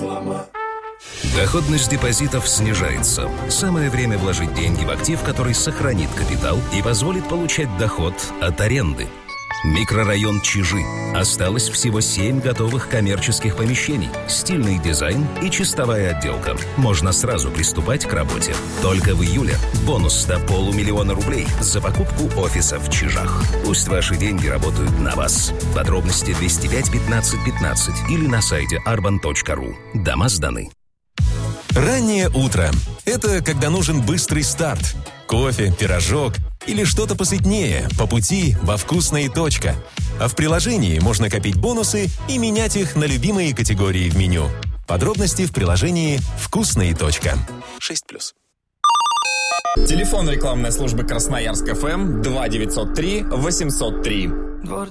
Доходность депозитов снижается. Самое время вложить деньги в актив, который сохранит капитал и позволит получать доход от аренды. Микрорайон Чижи. Осталось всего 7 готовых коммерческих помещений, стильный дизайн и чистовая отделка. Можно сразу приступать к работе. Только в июле бонус до 500 000 рублей за покупку офиса в Чижах. Пусть ваши деньги работают на вас. Подробности 205 15 15 или на сайте arban.ru. Дома сданы. Раннее утро – это когда нужен быстрый старт. Кофе, пирожок или что-то посытнее по пути во «Вкусная точка». А в приложении можно копить бонусы и менять их на любимые категории в меню. Подробности в приложении «Вкусная точка». 6+. Телефон рекламной службы Красноярск ФМ 2903 803.